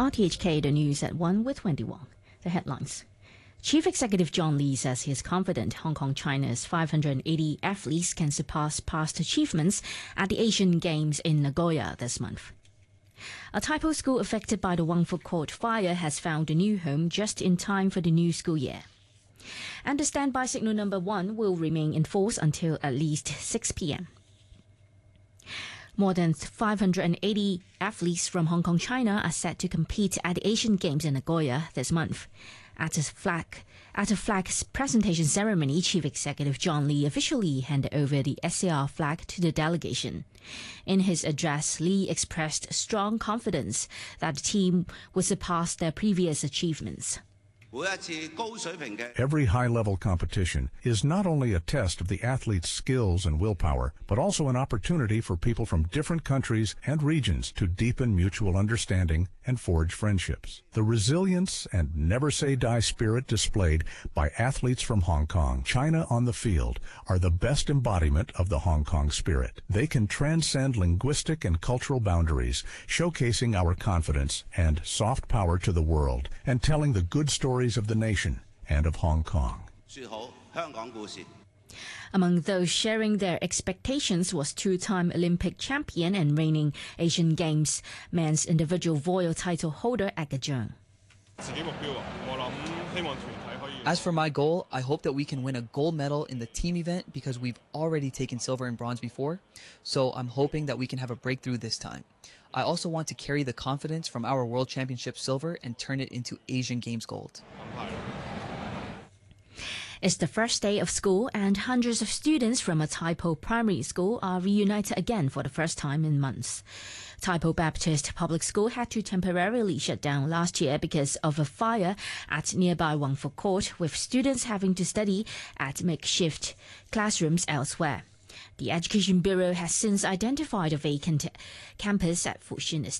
RTHK, the news at 1 with Wendy Wong. The headlines. Chief Executive John Lee says he is confident Hong Kong-China's 580 athletes can surpass past achievements at the Asian Games in Nagoya this month. A Tai Po school affected by the Wang Fu Court fire has found a new home just in time for the new school year. And the standby signal number 1 will remain in force until at least 6 p.m. More than 580 athletes from Hong Kong, China are set to compete at the Asian Games in Nagoya this month. At a flag presentation ceremony, Chief Executive John Lee officially handed over the SAR flag to the delegation. In his address, Lee expressed strong confidence that the team would surpass their previous achievements. Every high-level competition is not only a test of the athlete's skills and willpower, but also an opportunity for people from different countries and regions to deepen mutual understanding and forge friendships. The resilience and never-say-die spirit displayed by athletes from Hong Kong, China on the field, are the best embodiment of the Hong Kong spirit. They can transcend linguistic and cultural boundaries, showcasing our confidence and soft power to the world, and telling the good stories of the nation and of Hong Kong. Among those sharing their expectations was two-time Olympic champion and reigning Asian Games men's individual voile title holder Edgar Zheng. As for my goal, I hope that we can win a gold medal in the team event because we've already taken silver and bronze before, so I'm hoping that we can have a breakthrough this time. I also want to carry the confidence from our World Championship silver and turn it into Asian Games gold. It's the first day of school and hundreds of students from a Tai Po primary school are reunited again for the first time in months. Tai Po Baptist Public School had to temporarily shut down last year because of a fire at nearby Wang Fu Court, with students having to study at makeshift classrooms elsewhere. The Education Bureau has since identified a vacant campus at Fuxin Estate.